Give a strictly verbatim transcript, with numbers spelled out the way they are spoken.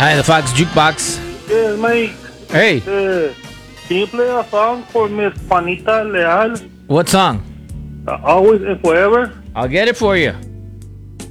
Hi, the Fox Jukebox. Yeah, mate. Hey, Uh, can you play a song for Miss Juanita Leal? what song? Uh, Always and Forever? I'll get it for you.